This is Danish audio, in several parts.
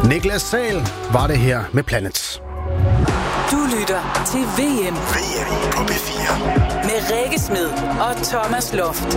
Niklas Sahl var det her med Planets. Du lytter til VM. VM på B4. Med Rikke Smed og Thomas Loft.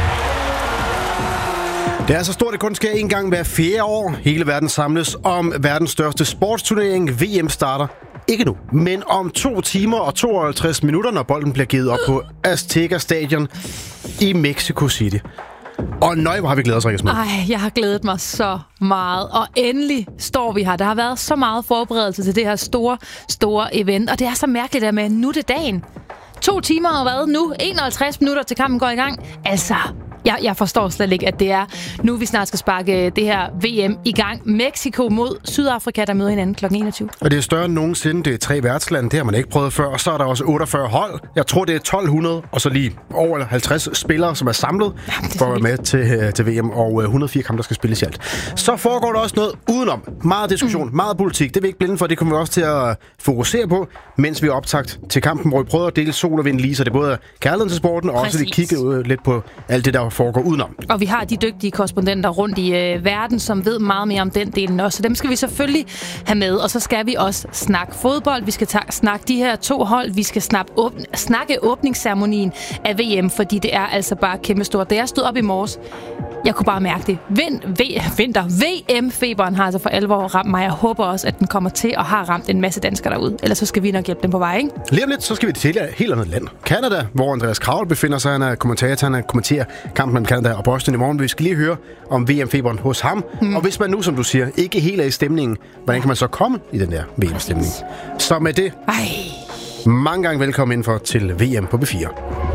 Det er så stort, det kun sker en gang hver 4 år. Hele verden samles om verdens største sportsturnering. VM starter ikke nu, men om 2 timer og 52 minutter, når bolden bliver givet op på Azteca Stadion i Mexico City. Og nøj, hvor har vi glædet os, Rikke Smed. Ej, jeg har glædet mig så meget. Og endelig står vi her. Der har været så meget forberedelse til det her store event. Og det er så mærkeligt, at med nu det dagen. 2 timer og hvad nu? 51 minutter til kampen går i gang. Altså, jeg forstår slet ikke, at det er nu, vi snart skal sparke det her VM i gang. Mexico mod Sydafrika, der møder hinanden kl. 21. Og det er større end nogensinde. Det er 3 værtslande. Det har man ikke prøvet før. Og så er der også 48 hold. Jeg tror, det er 1200. Og så lige over 50 spillere, som er samlet for at være med til VM. Og 104 kampe, der skal spilles i alt. Så foregår der også noget udenom. Meget diskussion, meget politik. Det er vi ikke blinde for. Det kommer vi også til at fokusere på, mens vi er optagt til kampen, hvor vi prøver at dele sol og vind lige. Så det er både kærligheden til sporten, og også vi kigger lidt på alt det, der foregår udenom. Og vi har de dygtige korrespondenter rundt i verden, som ved meget mere om den delen også. Så dem skal vi selvfølgelig have med. Og så skal vi også snakke fodbold. Vi skal snakke de her 2 hold. Vi skal snakke åbningsceremonien af VM, fordi det er altså bare kæmpestort. Da jeg stod op i morges, jeg kunne bare mærke det. VM-feberen har altså for alvor ramt mig. Jeg håber også, at den kommer til at have ramt en masse danskere derude. Ellers så skal vi nok hjælpe dem på vej, ikke? Lige om lidt, så skal vi til et helt andet land. Canada, hvor Andreas Kravl befinder sig. Han er kommentator, han kommenterer kampen mellem Canada og Boston i morgen. Vi skal lige høre om VM-feberen hos ham. Og hvis man nu, som du siger, ikke helt er i stemningen, hvordan kan man så komme i den der VM-stemning? Så med det, mange gange velkommen indenfor til VM på B4.